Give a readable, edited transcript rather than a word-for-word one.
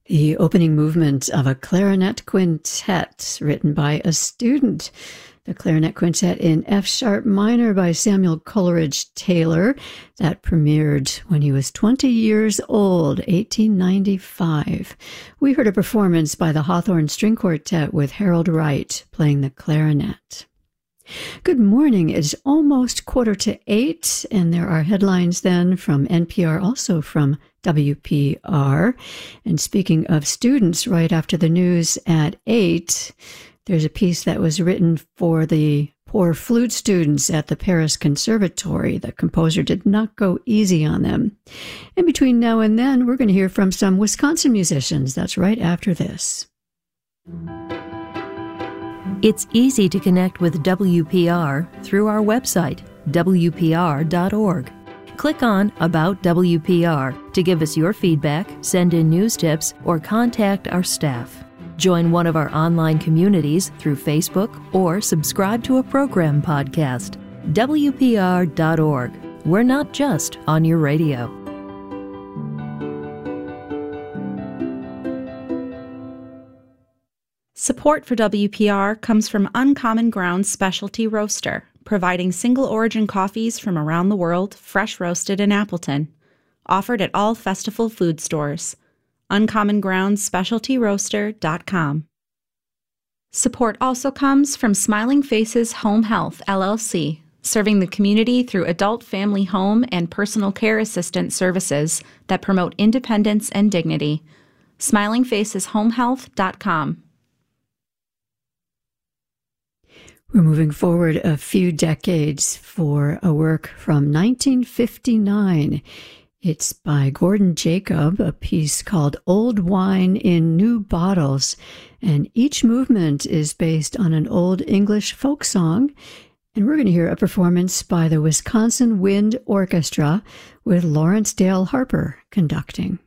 The opening movement of a clarinet quintet written by a student. The clarinet quintet in F-sharp minor by Samuel Coleridge Taylor that premiered when he was 20 years old, 1895. We heard a performance by the Hawthorne String Quartet with Harold Wright playing the clarinet. Good morning. It's almost 7:45, and there are headlines then from NPR, also from WPR. And speaking of students, right after the news at 8, there's a piece that was written for the poor flute students at the Paris Conservatory. The composer did not go easy on them. And between now and then, we're going to hear from some Wisconsin musicians. That's right after this. It's easy to connect with WPR through our website, WPR.org. Click on About WPR to give us your feedback, send in news tips, or contact our staff. Join one of our online communities through Facebook or subscribe to a program podcast. WPR.org. We're not just on your radio. Support for WPR comes from Uncommon Grounds Specialty Roaster, providing single-origin coffees from around the world, fresh roasted in Appleton. Offered at all Festival food stores. UncommonGroundsSpecialtyRoaster.com. Support also comes from Smiling Faces Home Health, LLC, serving the community through adult family home and personal care assistant services that promote independence and dignity. SmilingFacesHomeHealth.com. We're moving forward a few decades for a work from 1959. It's by Gordon Jacob, a piece called Old Wine in New Bottles, and each movement is based on an old English folk song, and we're going to hear a performance by the Wisconsin Wind Orchestra with Lawrence Dale Harper conducting.